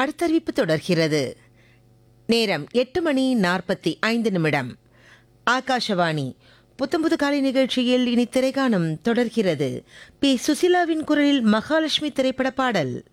அடுத்தறிவிப்பு தொடர்கிறது. நேரம் 8:45. ஆகாஷவாணி புத்தம்புது காலை நிகழ்ச்சியில் இனி திரைகாணம் தொடர்கிறது. பி. சுசிலாவின் குரலில் மகாலட்சுமி திரைப்பட பாடல்.